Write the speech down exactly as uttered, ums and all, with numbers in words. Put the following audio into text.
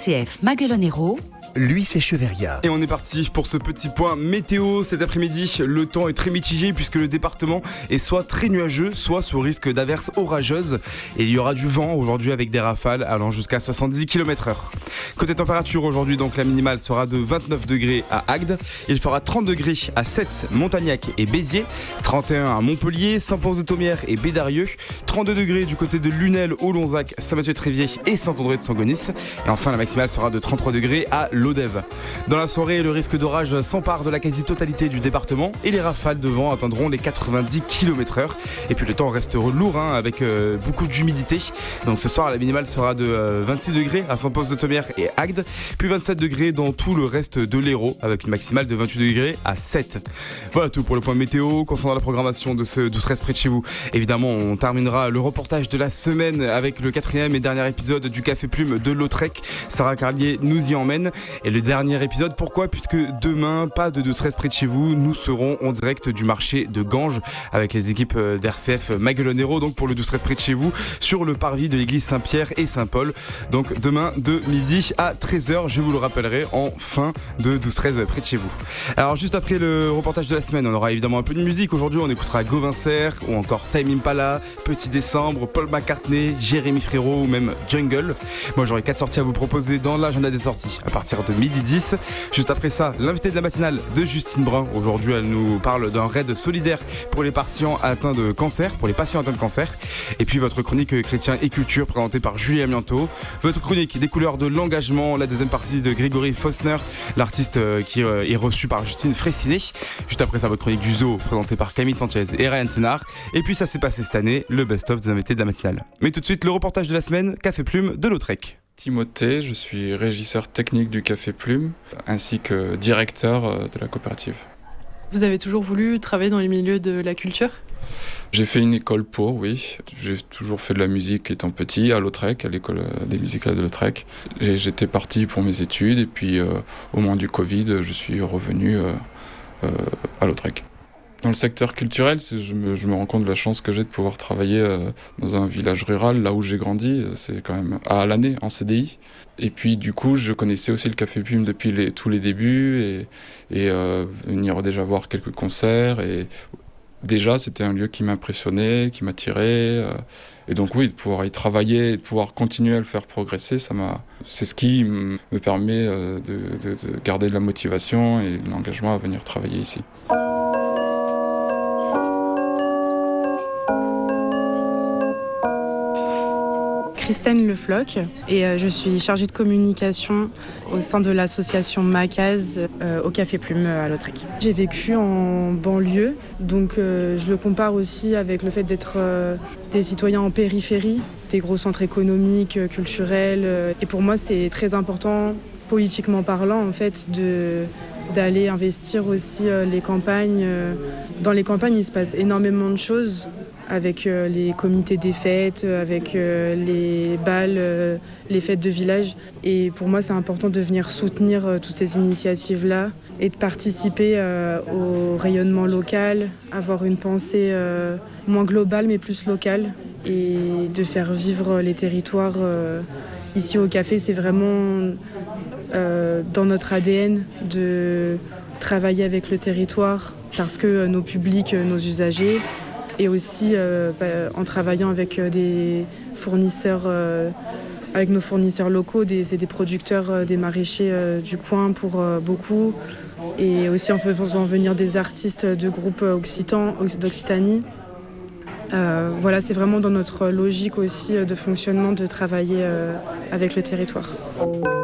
C F Maguelone-Hérault, Luis Echeverria. Et on est parti pour ce petit point météo cet après-midi. Le temps est très mitigé puisque le département est soit très nuageux, soit sous risque d'averses orageuses. Et il y aura du vent aujourd'hui avec des rafales allant jusqu'à soixante-dix kilomètres heure. Côté température aujourd'hui, donc la minimale sera de vingt-neuf degrés à Agde. Il fera trente degrés à Sète, Montagnac et Béziers, trente et un à Montpellier, Saint-Pons-de-Thomières et Bédarieux, trente-deux degrés du côté de Lunel, Olonzac, Saint-Mathieu-Tréviers et Saint-André de Sangonis. Et enfin la maximale sera de trente-trois degrés à Lodève. Dans la soirée, le risque d'orage s'empare de la quasi-totalité du département et les rafales de vent atteindront les quatre-vingt-dix kilomètres heure. Et puis le temps reste lourd hein, avec euh, beaucoup d'humidité. Donc ce soir, la minimale sera de euh, vingt-six degrés à Saint-Pons-de-Thomières et Agde, puis vingt-sept degrés dans tout le reste de l'Hérault avec une maximale de vingt-huit degrés à Sète. Voilà tout pour le point météo. Concernant la programmation de ce douze treize près de chez vous, évidemment, on terminera le reportage de la semaine avec le quatrième et dernier épisode du Café Plume de Lautrec. Sarah Carlier nous y emmène. Et le dernier épisode, pourquoi ? Puisque demain, pas de douze treize près de chez vous, nous serons en direct du marché de Ganges avec les équipes d'R C F Maguelone-Hérault, donc pour le douze treize près de chez vous, sur le parvis de l'église Saint-Pierre et Saint-Paul. Donc demain de midi à treize heures, je vous le rappellerai en fin de douze treize près de chez vous. Alors juste après le reportage de la semaine, on aura évidemment un peu de musique. Aujourd'hui, on écoutera Gauvin Serre ou encore Time Impala, Petit Décembre, Paul McCartney, Jérémy Frérot ou même Jungle. Moi, j'aurai quatre sorties à vous proposer dans l'agenda des sorties à partir de midi dix. Juste après ça, l'invité de la matinale de Justine Brun. Aujourd'hui, elle nous parle d'un raid solidaire pour les patients atteints de cancer, pour les patients atteints de cancer. Et puis votre chronique chrétien et culture présentée par Julie Amianto. Votre chronique des couleurs de l'engagement, la deuxième partie de Grégory Fausner, l'artiste qui est reçu par Justine Fraissinet. Juste après ça, votre chronique du zoo présentée par Camille Sanchez et Ryan Sénard. Et puis ça s'est passé cette année, le best-of des invités de la matinale. Mais tout de suite, le reportage de la semaine, Café Plume de Lautrec. Timothée, je suis régisseur technique du Café Plume, ainsi que directeur de la coopérative. Vous avez toujours voulu travailler dans les milieux de la culture ? J'ai fait une école pour, oui. J'ai toujours fait de la musique étant petit, à Lautrec, à l'école des musicales de Lautrec. J'étais parti pour mes études, et puis euh, au moment du Covid, je suis revenu euh, euh, à Lautrec. Dans le secteur culturel, je me, je me rends compte de la chance que j'ai de pouvoir travailler euh, dans un village rural, là où j'ai grandi, c'est quand même à l'année, en C D I. Et puis du coup, je connaissais aussi le Café Plume depuis les, tous les débuts, et, et euh, venir déjà voir quelques concerts. Et déjà, c'était un lieu qui m'impressionnait, qui m'attirait. Euh, et donc oui, de pouvoir y travailler, et de pouvoir continuer à le faire progresser, ça m'a, c'est ce qui me permet euh, de, de, de garder de la motivation et de l'engagement à venir travailler ici. Christine Lefloc et euh, je suis chargée de communication au sein de l'association Macaz euh, au Café Plume euh, à Lautrec. J'ai vécu en banlieue, donc euh, je le compare aussi avec le fait d'être euh, des citoyens en périphérie, des gros centres économiques, euh, culturels. Euh, et pour moi, c'est très important, politiquement parlant, en fait, de, d'aller investir aussi euh, les campagnes. Euh, dans les campagnes, il se passe énormément de choses, avec euh, les comités des fêtes, avec euh, les balles, euh, les fêtes de village. Et pour moi, c'est important de venir soutenir euh, toutes ces initiatives-là et de participer euh, au rayonnement local, avoir une pensée euh, moins globale mais plus locale et de faire vivre les territoires. Euh, ici au café, c'est vraiment euh, dans notre A D N de travailler avec le territoire parce que euh, nos publics, nos usagers, et aussi euh, bah, en travaillant avec euh, des fournisseurs, euh, avec nos fournisseurs locaux, des, c'est des producteurs, euh, des maraîchers euh, du coin pour euh, beaucoup, et aussi en faisant venir des artistes de groupes occitans, d'Occitanie. Euh, voilà, c'est vraiment dans notre logique aussi de fonctionnement de travailler euh, avec le territoire.